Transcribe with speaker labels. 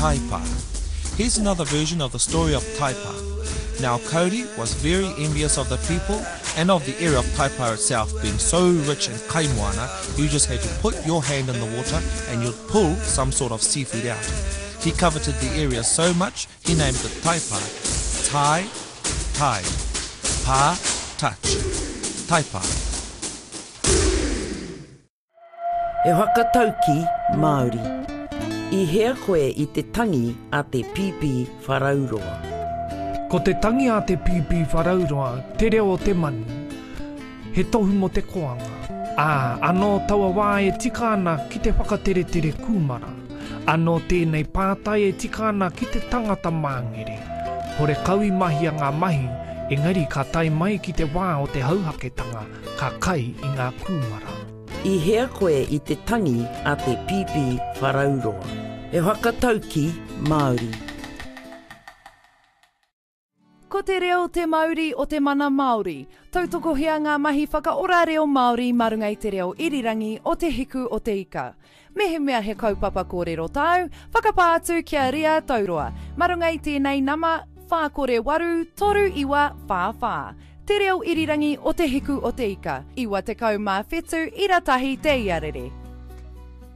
Speaker 1: Taipa. Here's another version of the story of Taipa. Now Kauri was very envious of the people and of the area of Taipa itself being so rich in kaimoana. You just had to put your hand in the water and you'd pull some sort of seafood out. He coveted the area so much he named it Taipa. Tai, tide. Pa, touch. Taipa.
Speaker 2: E whakatauki Māori. I hea koe I te tangi a te pipi wharauroa.
Speaker 3: Ko te tangi a te pipi wharauroa, te reo o te manu. He tohu mo te koanga. Anō taua wā e tika ana ki te whakatere kūmara. Anō tēnei pātai e tika ana ki te tangata māngere. Hore kaui mahi a ngā mahi, engari ka tai mai ki te wā o te hauhaketanga, ka kai I ngā kūmara.
Speaker 2: I hea koe I te tangi a te pipi wharauroa. E whakatauki Māori.
Speaker 4: Ko te reo te Māori o te mana Māori. Tautoko hea ngā mahi whakaora reo Māori marunga I te reo irirangi o te hiku o te ika. Mehe mea he kaupapa kōrero tau, whakapātu kia ria tauroa. Marunga I tēnei nama, whākore waru, toru iwa, whāwhā. Te reo irirangi o te hiku o te ika. Iwa te kaumā whetu, ira tahi te iarere.